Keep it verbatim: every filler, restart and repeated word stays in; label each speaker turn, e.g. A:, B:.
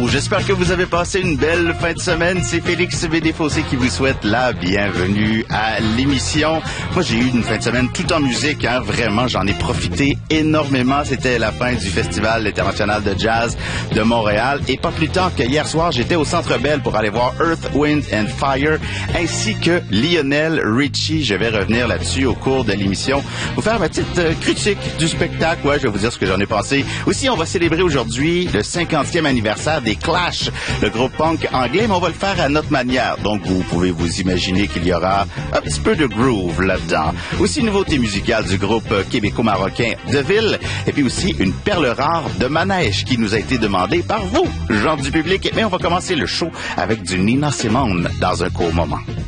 A: Rouge. J'espère que vous avez passé une belle fin de semaine. C'est Félix Védéfossé qui vous souhaite la bienvenue à l'émission. Moi, j'ai eu une fin de semaine tout en musique, hein. Vraiment, j'en ai profité énormément. C'était la fin du Festival international de jazz de Montréal. Et pas plus tard que hier soir, j'étais au Centre Bell pour aller voir Earth, Wind and Fire, ainsi que Lionel Richie. Je vais revenir là-dessus au cours de l'émission. Vous faire ma petite euh, critique du spectacle. Ouais, je vais vous dire ce que j'en ai pensé. Aussi, on va célébrer aujourd'hui le cinquantième anniversaire des Clash, le groupe punk anglais, mais on va le faire à notre manière. Donc, vous pouvez vous imaginer qu'il y aura un petit peu de groove là-dedans. Aussi, une nouveauté musicale du groupe québéco-marocain Deville, et puis aussi une perle rare de manège qui nous a été demandée par vous, gens du public. Mais on va commencer le show avec du Nina Simone dans un court moment.